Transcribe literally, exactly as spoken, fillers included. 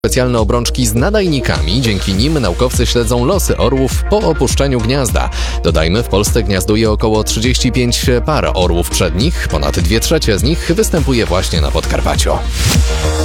Specjalne obrączki z nadajnikami, dzięki nim naukowcy śledzą losy orłów po opuszczeniu gniazda. Dodajmy, w Polsce gniazduje około trzydzieści pięć par orłów przednich, ponad dwie trzecie z nich występuje właśnie na Podkarpaciu.